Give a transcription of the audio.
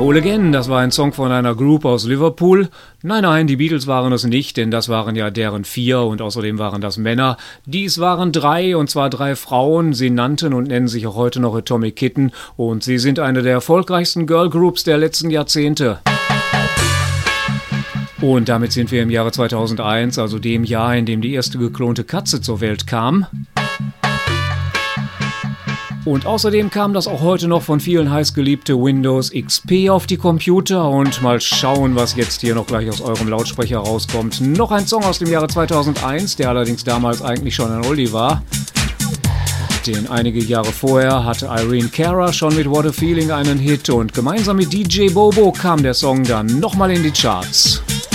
Whole Again, das war ein Song von einer Group aus Liverpool. Nein, die Beatles waren es nicht, denn das waren ja deren 4 und außerdem waren das Männer. Dies waren 3, und zwar 3 Frauen. Sie nannten und nennen sich auch heute noch Atomic Kitten und sie sind eine der erfolgreichsten Girlgroups der letzten Jahrzehnte. Und damit sind wir im Jahre 2001, also dem Jahr, in dem die erste geklonte Katze zur Welt kam. Und außerdem kam das auch heute noch von vielen heißgeliebte Windows XP auf die Computer. Und mal schauen, was jetzt hier noch gleich aus eurem Lautsprecher rauskommt. Noch ein Song aus dem Jahre 2001, der allerdings damals eigentlich schon ein Oldie war. Denn einige Jahre vorher hatte Irene Cara schon mit What a Feeling einen Hit. Und gemeinsam mit DJ Bobo kam der Song dann nochmal in die Charts.